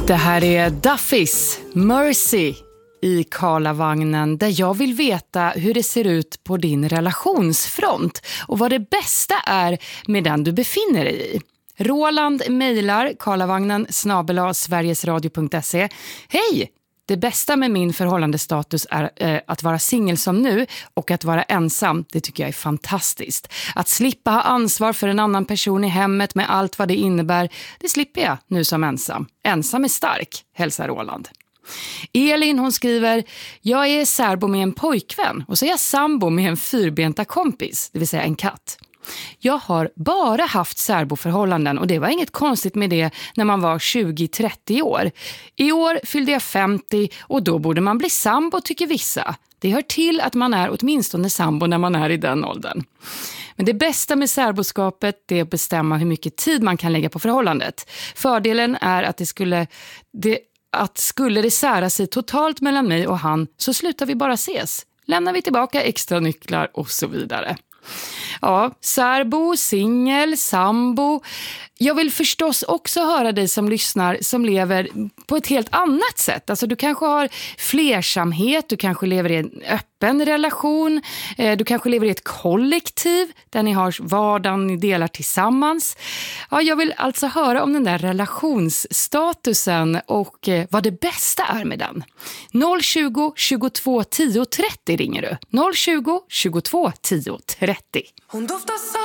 Det här är Duffys Mercy i Karlavagnen, där jag vill veta hur det ser ut på din relationsfront och vad det bästa är med den du befinner dig i. Roland mejlar karlavagnen@sverigesradio.se. Hej! Det bästa med min förhållandestatus är att vara singel som nu och att vara ensam. Det tycker jag är fantastiskt. Att slippa ha ansvar för en annan person i hemmet med allt vad det innebär, det slipper jag nu som ensam. Ensam är stark, hälsar Roland. Elin, hon skriver: jag är särbo med en pojkvän och så är jag sambo med en fyrbenta kompis, det vill säga en katt. Jag har bara haft särboförhållanden och det var inget konstigt med det när man var 20-30 år. I år fyllde jag 50 och då borde man bli sambo, tycker vissa. Det hör till att man är åtminstone sambo när man är i den åldern. Men det bästa med särboskapet är att bestämma hur mycket tid man kan lägga på förhållandet. Fördelen är att skulle det sära sig totalt mellan mig och han, så slutar vi bara ses. Lämnar vi tillbaka extra nycklar och så vidare. Ja, särbo, singel, sambo. Jag vill förstås också höra dig som lyssnar som lever på ett helt annat sätt. Alltså du kanske har flersamhet, du kanske lever i en öppen relation, du kanske lever i ett kollektiv där ni har vardagen ni delar tillsammans. Ja, jag vill alltså höra om den där relationsstatusen och vad det bästa är med den. 020 22 10 30 ringer du. 020 22 10 30. Hon doftar